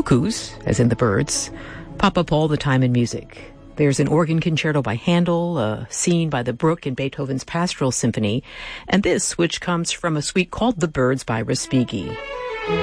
cuckoos, as in the birds, pop up all the time in music. There's an organ concerto by Handel, a scene by the brook in Beethoven's Pastoral Symphony, and this, which comes from a suite called The Birds by Respighi.